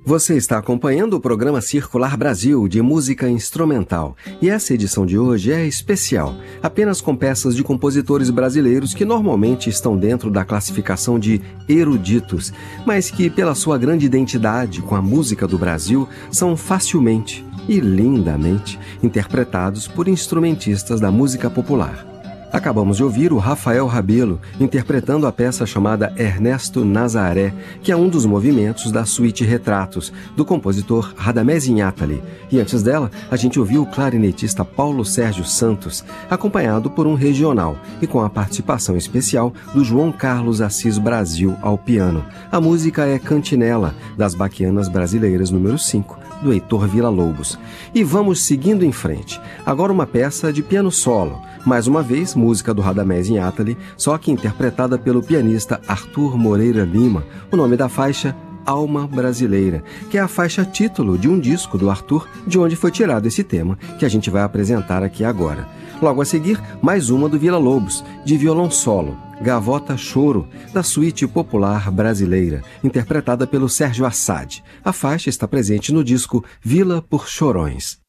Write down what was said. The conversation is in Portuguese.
Você está acompanhando o programa Circular Brasil de música instrumental e essa edição de hoje é especial, apenas com peças de compositores brasileiros que normalmente estão dentro da classificação de eruditos, mas que pela sua grande identidade com a música do Brasil são facilmente e lindamente interpretados por instrumentistas da música popular. Acabamos de ouvir o Rafael Rabelo interpretando a peça chamada Ernesto Nazaré, que é um dos movimentos da suíte Retratos, do compositor Radamés Inhatali. E antes dela, a gente ouviu o clarinetista Paulo Sérgio Santos, acompanhado por um regional e com a participação especial do João Carlos Assis Brasil ao piano. A música é Cantinela, das Baquianas Brasileiras número 5, do Heitor Villa-Lobos. E vamos seguindo em frente. Agora uma peça de piano solo. Mais uma vez, música do Radamés Inhatali, só que interpretada pelo pianista Arthur Moreira Lima. O nome da faixa, Alma Brasileira, que é a faixa título de um disco do Arthur, de onde foi tirado esse tema, que a gente vai apresentar aqui agora. Logo a seguir, mais uma do Villa-Lobos, de violão solo, Gavota Choro, da suíte popular brasileira, interpretada pelo Sérgio Assad. A faixa está presente no disco Vila por Chorões.